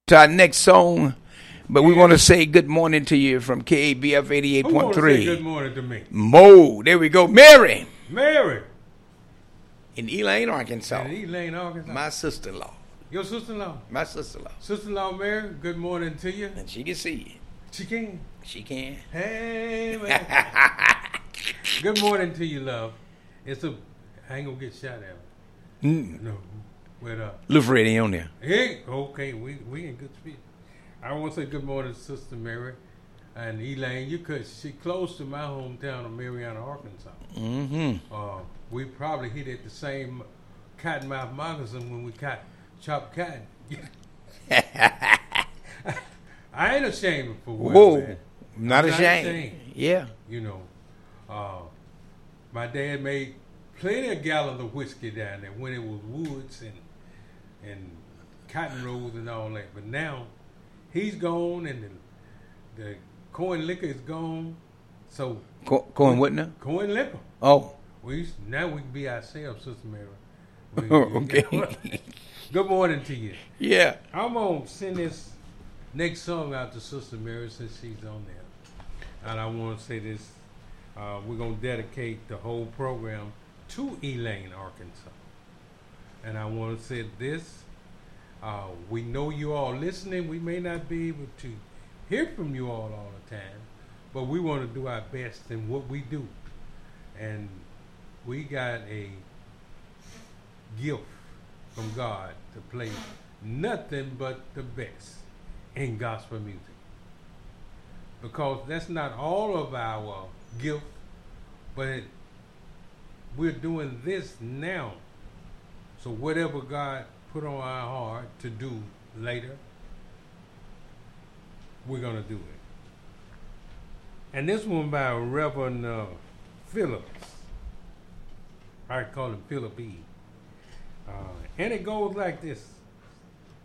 To our next song, but we want to say good morning to you from KABF Who want to say 88.3. good morning to me? Mo, there we go. Mary Mary in Elaine, Arkansas. in Elaine, Arkansas. My sister-in-law. Your sister-in-law. My sister-in-law. Sister-in-law Mary, good morning to you. And she can see you. She can. She can. Hey, man. Good morning to you, love. I ain't gonna get shot at. No. What up? Look Freddie on there. Hey, okay, we in good speed. I want to say good morning to Sister Mary and Elaine. She close to my hometown of Marianna, Arkansas. Mm-hmm. We probably hit at the same cottonmouth moccasin when we chopped cotton. I ain't ashamed for what, Whoa. man. Not I'm ashamed. Yeah. You know, my dad made plenty of gallons of whiskey down there when it was woods and cotton rows and all that. But now he's gone and the corn liquor is gone. So Corn what now? corn liquor. Oh. Now we can be ourselves, Sister Mary. Okay. Good morning to you. Yeah. I'm gonna send this next song out to Sister Mary since she's on there, and I want to say this: we're gonna dedicate the whole program to Elaine, Arkansas, and I want to say this: we know you all listening. We may not be able to hear from you all the time, but we want to do our best in what we do, and we got a gift from God to play nothing but the best in gospel music. Because that's not all of our gift, but we're doing this now. So whatever God put on our heart to do later, we're going to do it. And this one by Reverend Phillips. I call him Philip E. And it goes like this.